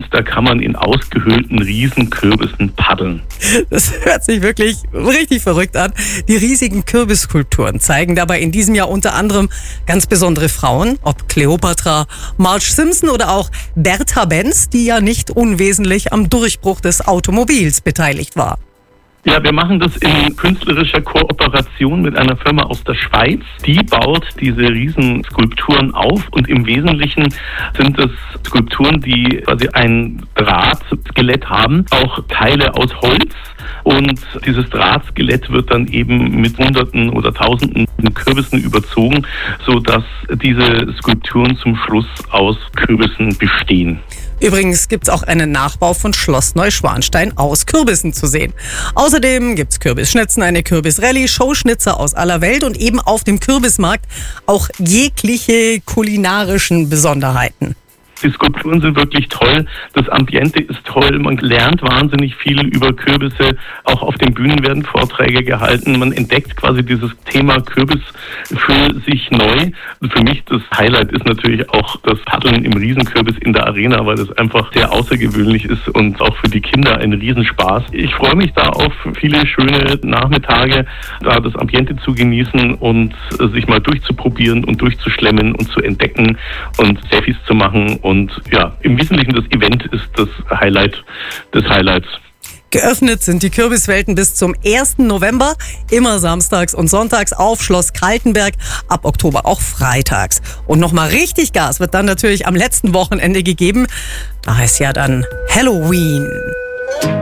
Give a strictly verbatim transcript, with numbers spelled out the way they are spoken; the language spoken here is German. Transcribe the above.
da kann man in ausgehöhlten Riesenkürbissen paddeln. Das hört sich wirklich richtig verrückt an. Die riesigen Kürbisskulpturen zeigen dabei in diesem Jahr unter anderem ganz besondere Frauen, ob Cleopatra, Marge Simpson oder auch Bertha Benz, die ja nicht unwesentlich am Durchbruch des Automobils beteiligt war. Ja, wir machen das in künstlerischer Kooperation mit einer Firma aus der Schweiz. Die baut diese Riesenskulpturen auf und im Wesentlichen sind es Skulpturen, die quasi ein Drahtskelett haben, auch Teile aus Holz. Und dieses Drahtskelett wird dann eben mit Hunderten oder Tausenden Kürbissen überzogen, sodass diese Skulpturen zum Schluss aus Kürbissen bestehen. Übrigens gibt's auch einen Nachbau von Schloss Neuschwanstein aus Kürbissen zu sehen. Außerdem gibt's Kürbisschnitzen, eine Kürbisrallye, Showschnitzer aus aller Welt und eben auf dem Kürbismarkt auch jegliche kulinarischen Besonderheiten. Die Skulpturen sind wirklich toll, das Ambiente ist toll, man lernt wahnsinnig viel über Kürbisse, auch auf den Bühnen werden Vorträge gehalten, man entdeckt quasi dieses Thema Kürbis für sich neu. Für mich das Highlight ist natürlich auch das Paddeln im Riesenkürbis in der Arena, weil das einfach sehr außergewöhnlich ist und auch für die Kinder ein Riesenspaß. Ich freue mich da auf viele schöne Nachmittage, da das Ambiente zu genießen und sich mal durchzuprobieren und durchzuschlemmen und zu entdecken und Selfies zu machen. Und ja, im Wesentlichen das Event ist das Highlight des Highlights. Geöffnet sind die Kürbiswelten bis zum ersten November, immer samstags und sonntags auf Schloss Kaltenberg, ab Oktober auch freitags. Und nochmal richtig Gas wird dann natürlich am letzten Wochenende gegeben. Da heißt ja dann Halloween.